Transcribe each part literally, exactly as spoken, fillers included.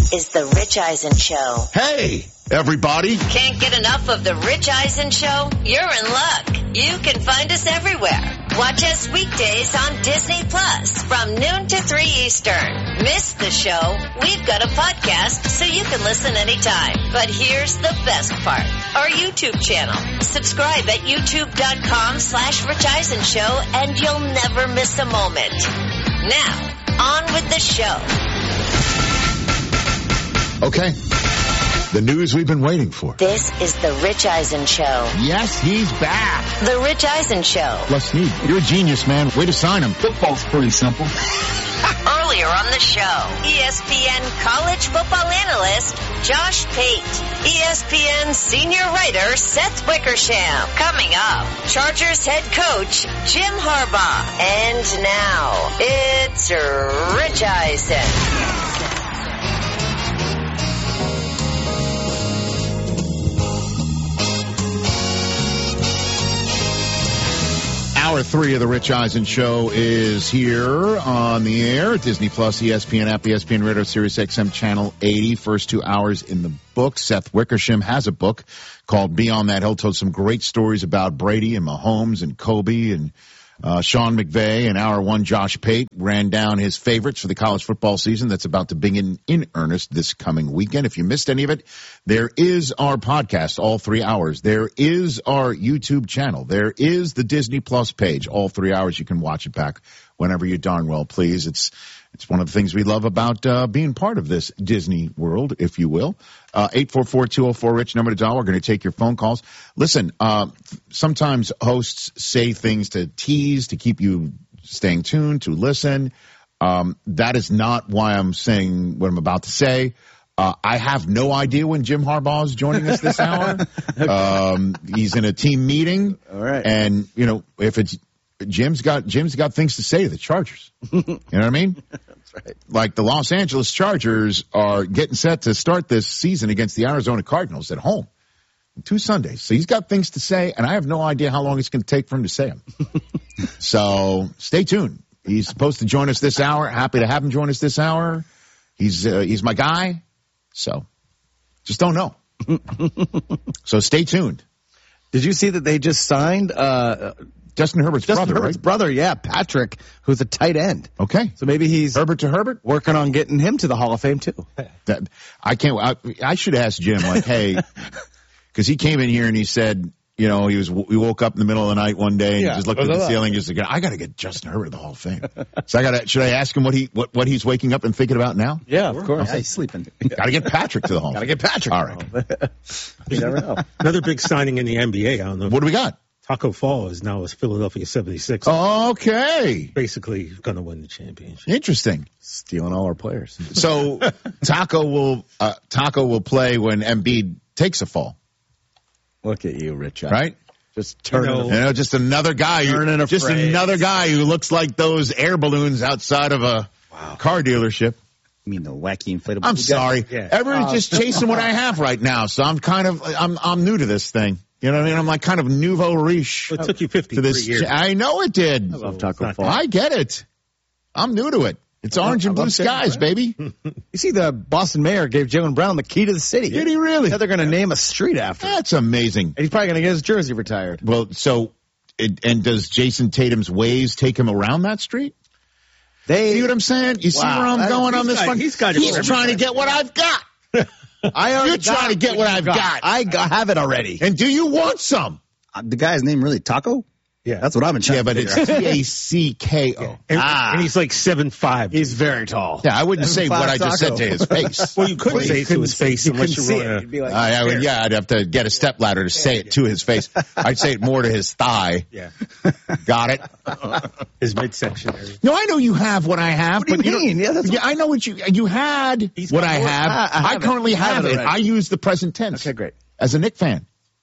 This is The Rich Eisen Show. Hey, everybody. Can't get enough of The Rich Eisen Show? You're in luck. You can find us everywhere. Watch us weekdays on Disney Plus from noon to three Eastern. Miss the show? We've got a podcast so you can listen anytime. But here's the best part. Our YouTube channel. Subscribe at youtube.com slash Rich Eisen Show and you'll never miss a moment. Now, on with the show. Okay. The news we've been waiting for. This is The Rich Eisen Show. Yes, he's back. The Rich Eisen Show. Les Snead, you're a genius, man. Way to sign him. Football's pretty simple. Earlier on the show, E S P N college football analyst Josh Pate. E S P N senior writer Seth Wickersham. Coming up, Chargers head coach Jim Harbaugh. And now, it's Rich Eisen. Hour three of the Rich Eisen Show is here on the air. Disney Plus, E S P N app, E S P N Radio, Sirius X M Channel eighty. First two hours in the book. Seth Wickersham has a book called Beyond That. He'll tell some great stories about Brady and Mahomes and Kobe and uh, Sean McVay. And hour one, Josh Pate ran down his favorites for the college football season that's about to begin in earnest this coming weekend. If you missed any of it, there is our podcast, all three hours. There is our YouTube channel. There is the Disney Plus page, all three hours. You can watch it back whenever you darn well please. It's it's one of the things we love about uh, being part of this Disney world, if you will. Uh, eight four four, two oh four, RICH, number to dial. We're going to take your phone calls. Listen, uh, sometimes hosts say things to tease, to keep you staying tuned, to listen. Um, that is not why I'm saying what I'm about to say. Uh, I have no idea when Jim Harbaugh is joining us this hour. Um, he's in a team meeting. All right. And, you know, if it's Jim's got Jim's got things to say to the Chargers. You know what I mean? That's right. Like the Los Angeles Chargers are getting set to start this season against the Arizona Cardinals at home. Two Sundays. So he's got things to say, and I have no idea how long it's going to take for him to say them. So stay tuned. He's supposed to join us this hour. Happy to have him join us this hour. He's uh, he's my guy. So just don't know. So stay tuned. Did you see that they just signed uh, Justin Herbert's Justin brother, Herbert's right? brother, yeah, Patrick, who's a tight end. Okay. So maybe he's Herbert to Herbert? working on getting him to the Hall of Fame, too. That, I can't, I, I should ask Jim, like, hey, because he came in here and he said, you know, he was, we woke up in the middle of the night one day and Yeah. just looked at the ceiling and just like, I got to get Justin Herbert to the Hall of Fame. So I got to, should I ask him what he, what, what he's waking up and thinking about now? Yeah, of course. Yeah, he's sleeping. Got to get Patrick to the Hall. Got to get Patrick. All right. You never know. Another big signing in the N B A. I don't know. What do we got? Taco Fall is now a Philadelphia seventy-six. Okay. Basically going to win the championship. Interesting. Stealing all our players. So Taco will, uh, Taco will play when Embiid takes a fall, Look at you, Rich. right? Just turning. You know, You know, just another guy, who, Turning a just phrase. another guy who looks like those air balloons outside of a car dealership. I mean, the wacky inflatable. I'm sorry. Yeah. Everyone's Uh, just chasing what I have right now, so I'm kind of, I'm, I'm new to this thing. You know what I mean? I'm like kind of nouveau riche it took you to fifty-three this. years. I know it did. I love Taco not Fall. I get it. I'm new to it. It's orange and I blue love skies, Jalen baby. You see, the Boston mayor gave Jalen Brown the key to the city. Did he really? Yeah, they're going to name a street after him. That's amazing. And he's probably going to get his jersey retired. Well, so, it, and does Jason Tatum's ways take him around that street? They, See what I'm saying? You see Wow, where I'm that- going on he's this got- one? he's got it He's for trying to everybody. get what I've got. I already You're trying to get what I've got. I got, have it already. And do you want some? Uh, the guy's name really Taco? Yeah. That's what I've been trying Yeah, to but figure it's out. T A C K O. And, Ah. and he's like seven five. He's very tall. Yeah, I wouldn't say Seven what I five just said taco. to his face. Well, you couldn't Well, say you it to couldn't his see- face you unless couldn't you see were it. on You'd be a... like, I, I would, yeah, I'd have to get a stepladder to say it to his face. I'd say it more to his thigh. Yeah. Got it? His midsection area. No, I know you have what I have. What do you but you mean? don't- Yeah, that's yeah, I know what you you had. He's what got I more. have. I- I I, have it. currently I have have it it. already. I use the present tense. Okay, great. As a Knick fan,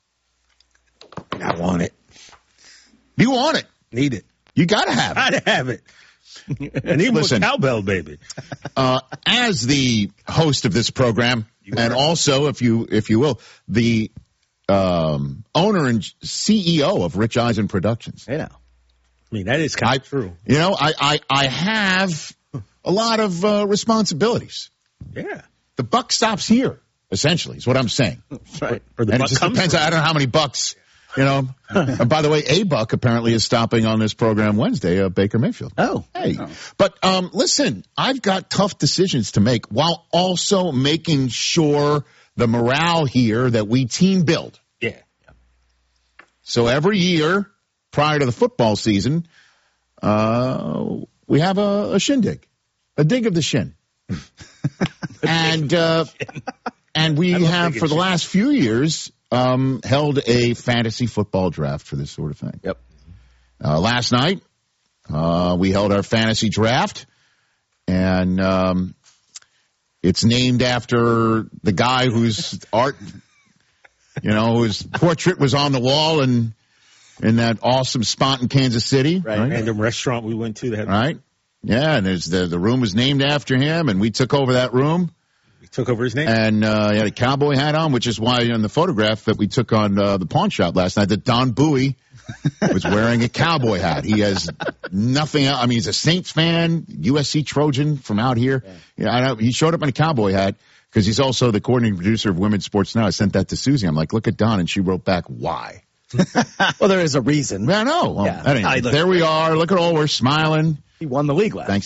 I want it. you want it. Need it. You got to have it. Gotta have it. I need more Listen. cowbell, baby. Uh, as the host of this program, and also, if you if you will, the um, owner and C E O of Rich Eisen Productions. Hey now. I mean, that is kind I, of true. You know, I, I, I have a lot of uh, responsibilities. Yeah. the buck stops here, essentially, is what I'm saying. That's right. Or the And it buck just comes depends. from. I don't know how many bucks, you know. And by the way, a buck apparently is stopping on this program Wednesday, uh, Baker Mayfield. Oh. Hey, but um, listen, I've got tough decisions to make while also making sure the morale here that we team build. Yeah. So every year prior to the football season, uh, we have a, a shindig, a dig of the shin. and uh, and we have, for the shin. last few years, um, held a fantasy football draft for this sort of thing. Yep. Uh, last night, uh, we held our fantasy draft, and um, it's named after the guy whose art, you know, whose portrait was on the wall in, in that awesome spot in Kansas City. Right. Right. Random restaurant we went to. That had, Right? Yeah, and there's the, the room was named after him, and we took over that room. We took over his name. And uh, he had a cowboy hat on, which is why in the photograph that we took on uh, the pawn shop last night, that Don Bowie was wearing a cowboy hat. He has nothing else. I mean, he's a Saints fan, U S C Trojan from out here. Yeah, yeah I know. He showed up in a cowboy hat because he's also the coordinating producer of Women's Sports Now. I sent that to Susie. I'm like, look at Don, and she wrote back, why? Well, there is a reason. I know. Well, Yeah. anyway, I look- there we are. Look at all, we're smiling. He won the league last Thanks.